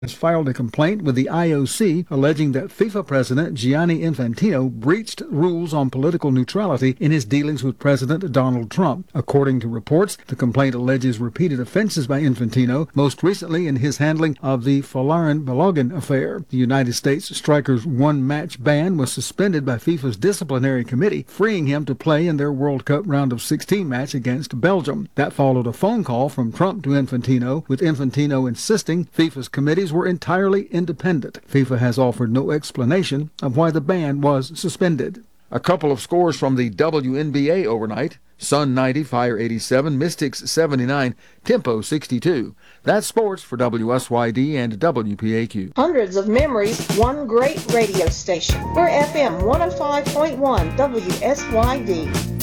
has filed a complaint with the IOC alleging that FIFA President Gianni Infantino breached rules on political neutrality in his dealings with President Donald Trump. According to reports, the complaint alleges repeated offenses by Infantino, most recently in his handling of the Folarin Balogun affair. The United States striker's one-match ban was suspended by FIFA's disciplinary committee, freeing him to play in their World Cup round of 16 match against Belgium. That followed a phone call from Trump to Infantino, with Infantino insisting FIFA's committees were entirely independent. FIFA has offered no explanation of why the ban was suspended. A couple of scores from the WNBA overnight. Sun 90, Fire 87, Mystics 79, Tempo 62. That's sports for WSYD and WPAQ. Hundreds of memories, one great radio station. We're FM 105.1 WSYD.